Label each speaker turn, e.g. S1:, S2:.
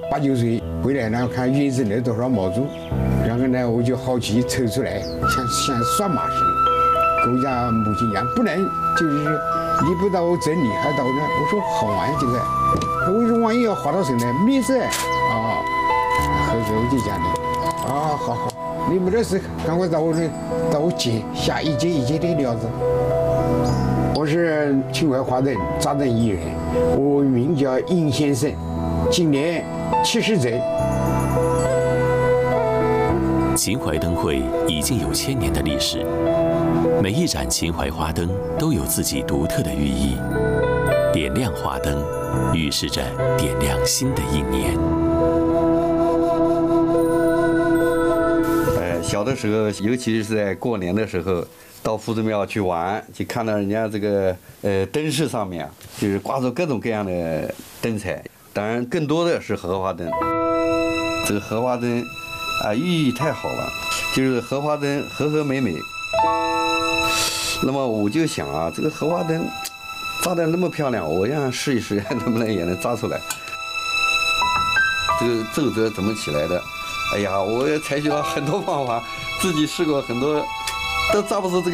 S1: 8、9岁回来呢，看原生的多少毛猪，然后呢，我就好奇抽出来，像耍马似的，跟我家母亲讲，不能就是你不到我这里，还到那，我说好玩这个，我说万一要划到手呢，没事啊。后头我就讲的，啊，好，你没得事，赶快到我接，下一节的料子。我是秦淮花灯扎灯艺人，我名叫殷先生，今年70岁。
S2: 秦淮灯会已经有1000年的历史，每一盏秦淮花灯都有自己独特的寓意。点亮花灯，预示着点亮新的一年。
S3: 小的时候，尤其是在过年的时候，到夫子庙去玩，就看到人家这个灯饰上面就是挂着各种各样的灯彩，当然更多的是荷花灯。这个荷花灯啊，寓意太好了，就是荷花灯和和美美。那么我就想啊，这个荷花灯扎得那么漂亮，我想试一试，能不能也能扎出来。这个皱褶怎么起来的？哎呀，我也采取了很多方法，自己试过很多，都扎不出这个。